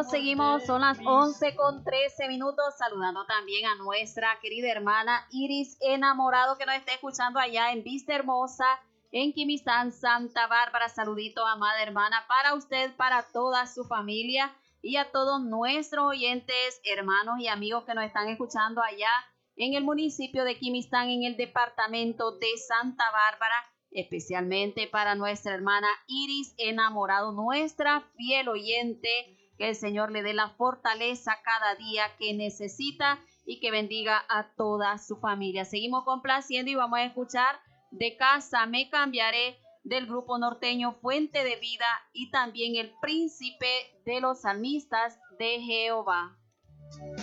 Seguimos, son las 11:13, saludando también a nuestra querida hermana Iris Enamorado que nos está escuchando allá en Vista Hermosa, en Quimistán, Santa Bárbara. Saludito, amada hermana, para usted, para toda su familia y a todos nuestros oyentes, hermanos y amigos que nos están escuchando allá en el municipio de Quimistán, en el departamento de Santa Bárbara, especialmente para nuestra hermana Iris Enamorado, nuestra fiel oyente. Que el Señor le dé la fortaleza cada día que necesita y que bendiga a toda su familia. Seguimos complaciendo y vamos a escuchar De Casa Me Cambiaré del grupo norteño Fuente de Vida y también El Príncipe de los Salmistas de Jehová.